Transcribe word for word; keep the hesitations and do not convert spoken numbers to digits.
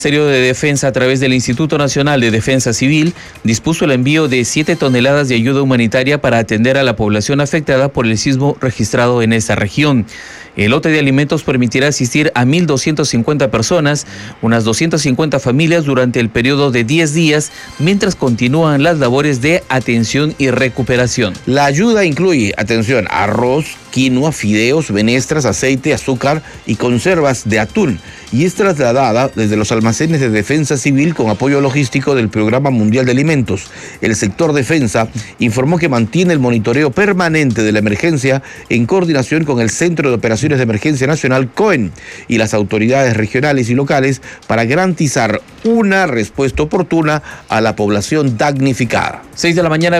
El Ministerio de Defensa, a través del Instituto Nacional de Defensa Civil, dispuso el envío de siete toneladas de ayuda humanitaria para atender a la población afectada por el sismo registrado en esta región. El lote de alimentos permitirá asistir a mil doscientas cincuenta personas, unas doscientas cincuenta familias durante el periodo de diez días, mientras continúan las labores de atención y recuperación. La ayuda incluye, atención, arroz, quinoa, fideos, menestras, aceite, azúcar y conservas de atún, y es trasladada desde los almacenes de Defensa Civil con apoyo logístico del Programa Mundial de Alimentos. El sector Defensa informó que mantiene el monitoreo permanente de la emergencia en coordinación con el Centro de Operaciones de Emergencia Nacional, COEN, y las autoridades regionales y locales para garantizar una respuesta oportuna a la población damnificada. seis de la mañana.